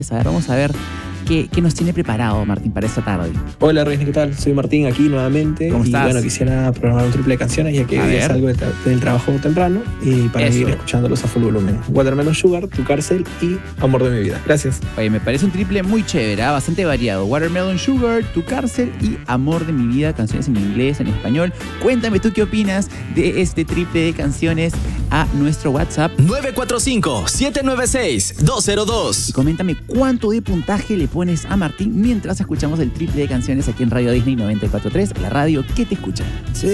Vamos a ver qué nos tiene preparado Martín para esta tarde. Hola Reina, ¿qué tal? Soy Martín aquí nuevamente. ¿Cómo estás? Y bueno, quisiera programar un triple de canciones ya que hoy día salgo del trabajo temprano y para ir escuchándolos a full volumen. Watermelon Sugar, Tu Cárcel y Amor de mi vida. Gracias. Oye, me parece un triple muy chévere, bastante variado. Watermelon Sugar, Tu Cárcel y Amor de mi vida, canciones en inglés, en español. Cuéntame tú qué opinas de este triple de canciones a nuestro WhatsApp 945-796-202. y coméntame cuánto de puntaje le pones a Martín mientras escuchamos el triple de canciones aquí en Radio Disney 94.3, la radio que te escucha.